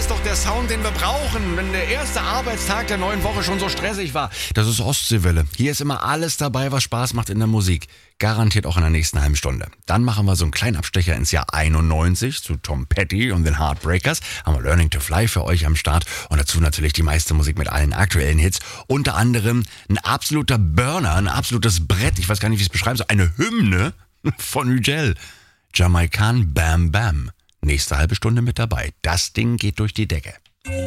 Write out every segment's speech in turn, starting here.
ist doch der Sound, den wir brauchen, wenn der erste Arbeitstag der neuen Woche schon so stressig war. Das ist Ostseewelle. Hier ist immer alles dabei, was Spaß macht in der Musik. Garantiert auch in der nächsten halben Stunde. Dann machen wir so einen kleinen Abstecher ins Jahr 91 zu Tom Petty und den Heartbreakers. Haben wir Learning to Fly für euch am Start. Und dazu natürlich die meiste Musik mit allen aktuellen Hits. Unter anderem ein absoluter Burner, ein absolutes Brett. Ich weiß gar nicht, wie ich es beschreiben soll. Eine Hymne von Hügel. Jamaican Bam Bam. Nächste halbe Stunde mit dabei. Das Ding geht durch die Decke.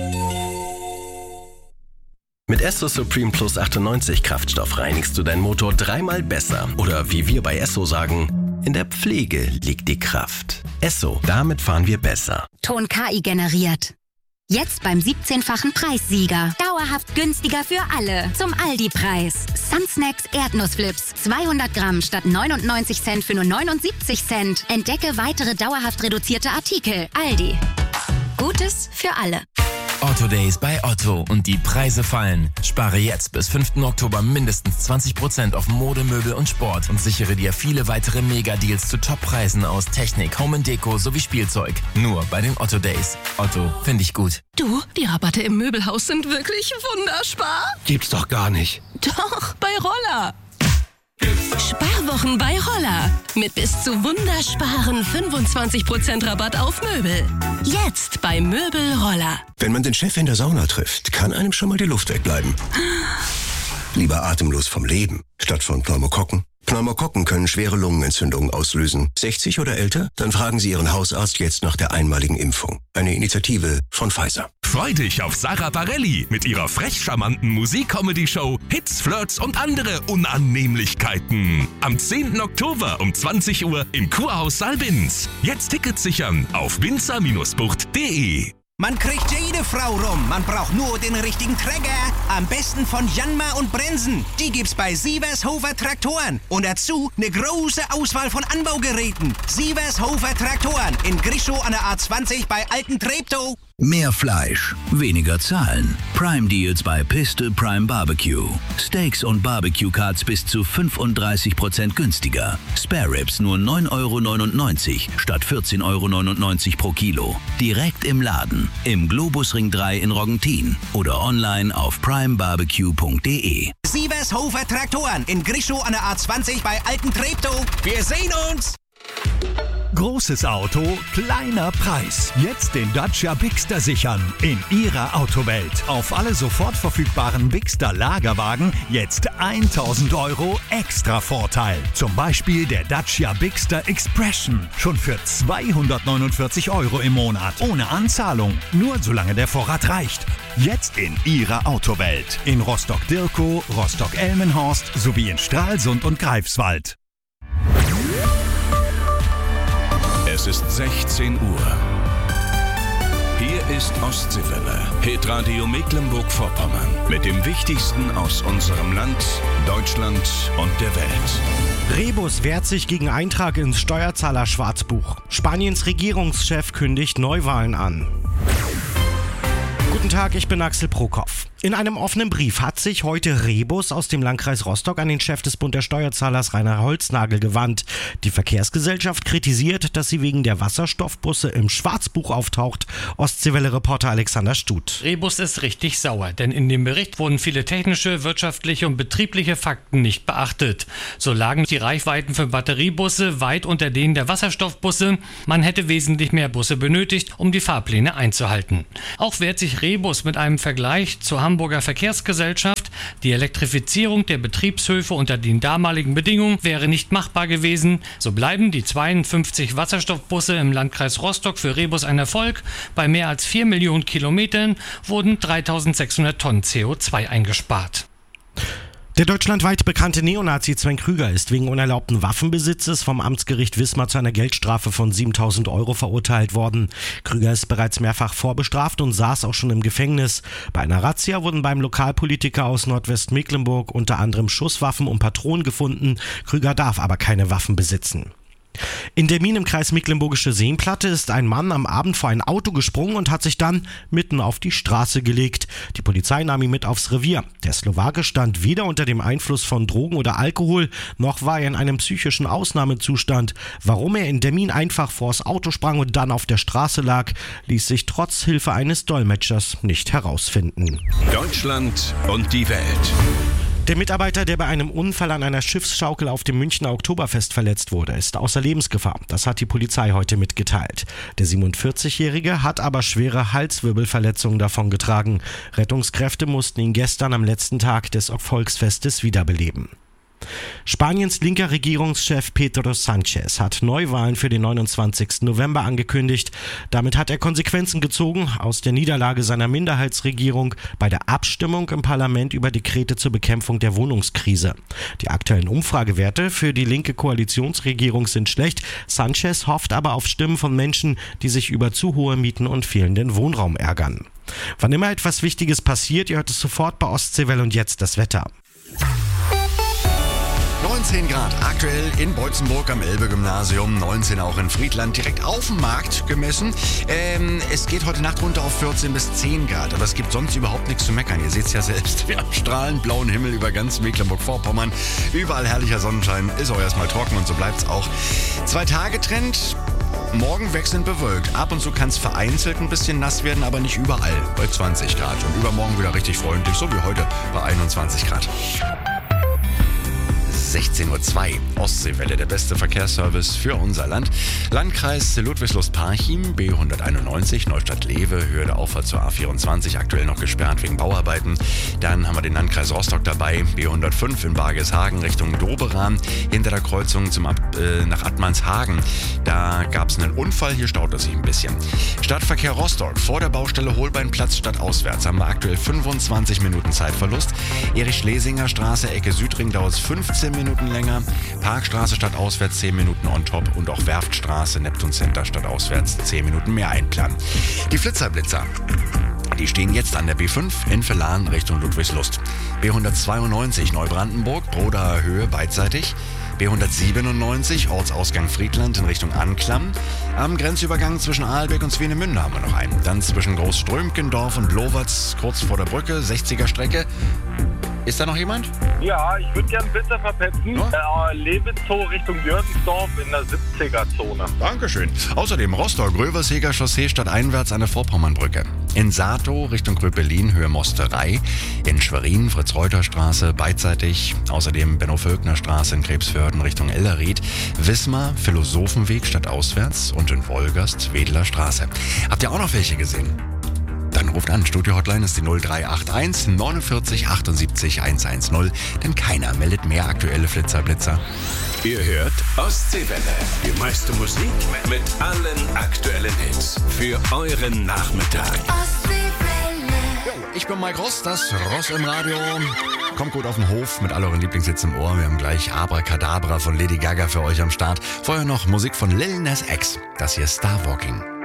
Mit Esso Supreme Plus 98 Kraftstoff reinigst du deinen Motor dreimal besser. Oder wie wir bei Esso sagen, in der Pflege liegt die Kraft. Esso, damit fahren wir besser. Ton KI generiert. Jetzt beim 17-fachen Preissieger. Dauerhaft günstiger für alle. Zum Aldi-Preis. Sunsnacks Erdnussflips. 200 Gramm statt 99 Cent für nur 79 Cent. Entdecke weitere dauerhaft reduzierte Artikel. Aldi. Gutes für alle. Otto Days bei Otto und die Preise fallen. Spare jetzt bis 5. Oktober mindestens 20% auf Mode, Möbel und Sport und sichere dir viele weitere Mega-Deals zu Top-Preisen aus Technik, Home & Deko sowie Spielzeug. Nur bei den Otto Days. Otto, finde ich gut. Du, die Rabatte im Möbelhaus sind wirklich wunderspar. Gibt's doch gar nicht. Doch, bei Roller. Sparwochen bei Roller. Mit bis zu wundersparen 25% Rabatt auf Möbel. Jetzt bei Möbel Roller. Wenn man den Chef in der Sauna trifft, kann einem schon mal die Luft wegbleiben. Lieber atemlos vom Leben, statt von Pneumokokken. Pneumokokken können schwere Lungenentzündungen auslösen. 60 oder älter? Dann fragen Sie Ihren Hausarzt jetzt nach der einmaligen Impfung. Eine Initiative von Pfizer. Freu dich auf Sarah Bareilles mit ihrer frech charmanten Musik-Comedy-Show Hits, Flirts und andere Unannehmlichkeiten. Am 10. Oktober um 20 Uhr im Kurhaus Saalbins. Jetzt Tickets sichern auf winzer-bucht.de. Man kriegt jede Frau rum, man braucht nur den richtigen Träger. Am besten von Janma und Brensen. Die gibt's bei Sievershofer Traktoren. Und dazu eine große Auswahl von Anbaugeräten. Sievershofer Traktoren in Grischow an der A20 bei Alten Treptow. Mehr Fleisch, weniger zahlen. Prime Deals bei Piste Prime Barbecue. Steaks und Barbecue Cuts bis zu 35% günstiger. Spare Ribs nur 9,99 € statt 14,99 € pro Kilo. Direkt im Laden, im Globusring 3 in Roggentin oder online auf primebarbecue.de. Sievershofer Traktoren in Grischow an der A20 bei Alten Treptow. Wir sehen uns! Großes Auto, kleiner Preis. Jetzt den Dacia Bigster sichern in Ihrer Autowelt. Auf alle sofort verfügbaren Bigster Lagerwagen jetzt 1.000 € extra Vorteil. Zum Beispiel der Dacia Bigster Expression. Schon für 249 € im Monat. Ohne Anzahlung. Nur solange der Vorrat reicht. Jetzt in Ihrer Autowelt. In Rostock-Dirkow, Rostock-Elmenhorst sowie in Stralsund und Greifswald. Es ist 16 Uhr. Hier ist Ostseewelle, Hitradio Mecklenburg-Vorpommern. Mit dem Wichtigsten aus unserem Land, Deutschland und der Welt. Rebus wehrt sich gegen Eintrag ins Steuerzahler-Schwarzbuch. Spaniens Regierungschef kündigt Neuwahlen an. Guten Tag, ich bin Axel Prokopf. In einem offenen Brief hat sich heute Rebus aus dem Landkreis Rostock an den Chef des Bund der Steuerzahlers Rainer Holznagel gewandt. Die Verkehrsgesellschaft kritisiert, dass sie wegen der Wasserstoffbusse im Schwarzbuch auftaucht. Ostseewelle-Reporter Alexander Stut. Rebus ist richtig sauer, denn in dem Bericht wurden viele technische, wirtschaftliche und betriebliche Fakten nicht beachtet. So lagen die Reichweiten für Batteriebusse weit unter denen der Wasserstoffbusse. Man hätte wesentlich mehr Busse benötigt, um die Fahrpläne einzuhalten. Auch wehrt sich Rebus mit einem Vergleich zur Hamburger Verkehrsgesellschaft. Die Elektrifizierung der Betriebshöfe unter den damaligen Bedingungen wäre nicht machbar gewesen. So bleiben die 52 Wasserstoffbusse im Landkreis Rostock für Rebus ein Erfolg. Bei mehr als 4 Millionen Kilometern wurden 3.600 Tonnen CO2 eingespart. Der deutschlandweit bekannte Neonazi Sven Krüger ist wegen unerlaubten Waffenbesitzes vom Amtsgericht Wismar zu einer Geldstrafe von 7.000 € verurteilt worden. Krüger ist bereits mehrfach vorbestraft und saß auch schon im Gefängnis. Bei einer Razzia wurden beim Lokalpolitiker aus Nordwestmecklenburg unter anderem Schusswaffen und Patronen gefunden. Krüger darf aber keine Waffen besitzen. In Demmin im Kreis Mecklenburgische Seenplatte ist ein Mann am Abend vor ein Auto gesprungen und hat sich dann mitten auf die Straße gelegt. Die Polizei nahm ihn mit aufs Revier. Der Slowake stand weder unter dem Einfluss von Drogen oder Alkohol, noch war er in einem psychischen Ausnahmezustand. Warum er in Demmin einfach vors Auto sprang und dann auf der Straße lag, ließ sich trotz Hilfe eines Dolmetschers nicht herausfinden. Deutschland und die Welt. Der Mitarbeiter, der bei einem Unfall an einer Schiffsschaukel auf dem Münchner Oktoberfest verletzt wurde, ist außer Lebensgefahr. Das hat die Polizei heute mitgeteilt. Der 47-Jährige hat aber schwere Halswirbelverletzungen davongetragen. Rettungskräfte mussten ihn gestern am letzten Tag des Volksfestes wiederbeleben. Spaniens linker Regierungschef Pedro Sánchez hat Neuwahlen für den 29. November angekündigt. Damit hat er Konsequenzen gezogen aus der Niederlage seiner Minderheitsregierung bei der Abstimmung im Parlament über Dekrete zur Bekämpfung der Wohnungskrise. Die aktuellen Umfragewerte für die linke Koalitionsregierung sind schlecht. Sánchez hofft aber auf Stimmen von Menschen, die sich über zu hohe Mieten und fehlenden Wohnraum ärgern. Wann immer etwas Wichtiges passiert, ihr hört es sofort bei Ostseewelle und jetzt das Wetter. 19 Grad aktuell in Beutzenburg am Elbe-Gymnasium, 19 auch in Friedland, direkt auf dem Markt gemessen. Es geht heute Nacht runter auf 14 bis 10 Grad, aber es gibt sonst überhaupt nichts zu meckern. Ihr seht es ja selbst, wir haben strahlend blauen Himmel über ganz Mecklenburg-Vorpommern. Überall herrlicher Sonnenschein, ist auch erstmal trocken und so bleibt es auch. 2-Tage-Trend. Morgen wechselnd bewölkt. Ab und zu kann es vereinzelt ein bisschen nass werden, aber nicht überall bei 20 Grad. Und übermorgen wieder richtig freundlich, so wie heute bei 21 Grad. 16:02 Uhr. Ostseewelle, der beste Verkehrsservice für unser Land. Landkreis Ludwigslust-Parchim, B191, Neustadt-Lewe, Höhe der Auffahrt zur A24, aktuell noch gesperrt wegen Bauarbeiten. Dann haben wir den Landkreis Rostock dabei, B105 in Bargeshagen Richtung Doberan, hinter der Kreuzung nach Attmannshagen. Da gab es einen Unfall, hier staut es sich ein bisschen. Stadtverkehr Rostock, vor der Baustelle Holbeinplatz stadtauswärts haben wir aktuell 25 Minuten Zeitverlust. Erich-Schlesinger Straße, Ecke Südring dauert es 15 Minuten länger. Parkstraße stadtauswärts 10 Minuten on top und auch Werftstraße, Neptun Center stadtauswärts 10 Minuten mehr einplanen. Die Flitzerblitzer. Die stehen jetzt an der B5 in Villahn Richtung Ludwigslust. B192 Neubrandenburg, Brodaer Höhe beidseitig. B197 Ortsausgang Friedland in Richtung Anklam. Am Grenzübergang zwischen Aalbeck und Swinemünde haben wir noch einen. Dann zwischen Großströmkendorf und Lovatz kurz vor der Brücke, 60er Strecke. Ist da noch jemand? Ja, ich würde gerne Blitzer verpetzen. Ja? Lewitzow Richtung Jörgensdorf in der 70er-Zone. Dankeschön. Außerdem Rostock-Gröversheger Chaussee stadteinwärts an der Vorpommernbrücke. In Sato Richtung Gröpelin, Höhe Mosterei. In Schwerin Fritz-Reuter-Straße beidseitig. Außerdem Benno-Völkner-Straße in Krebsförden Richtung Ellerried. Wismar Philosophenweg stadtauswärts. Und in Wolgast Wedler Straße. Habt ihr auch noch welche gesehen? Dann ruft an, Studio-Hotline ist die 0381 49 78 110, denn keiner meldet mehr aktuelle Flitzer-Blitzer. Ihr hört Ostseewelle, die meiste Musik mit allen aktuellen Hits für euren Nachmittag. Ich bin Mike Ross, das Ross im Radio. Kommt gut auf den Hof mit all euren Lieblingshits im Ohr. Wir haben gleich Abracadabra von Lady Gaga für euch am Start. Vorher noch Musik von Lil Nas X. Das hier ist Starwalking.